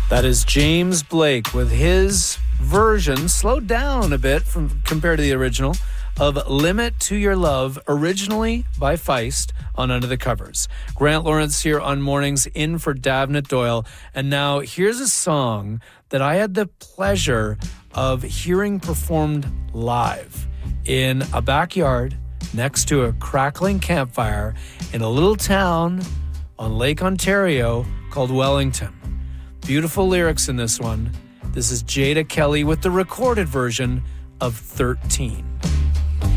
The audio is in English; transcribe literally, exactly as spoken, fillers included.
That is James Blake with his version, slowed down a bit from compared to the original, of Limit to Your Love, originally by Feist on Under the Covers. Grant Lawrence here on Mornings in for Davnit Doyle. And now here's a song that I had the pleasure of hearing performed live in a backyard next to a crackling campfire in a little town on Lake Ontario called Wellington. Beautiful lyrics in this one. This is Jada Kelly with the recorded version of thirteen.